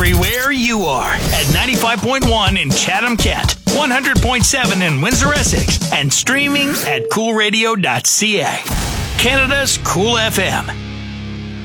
everywhere you are at 95.1 in Chatham-Kent, 100.7 in Windsor-Essex, and streaming at coolradio.ca. Canada's Cool FM.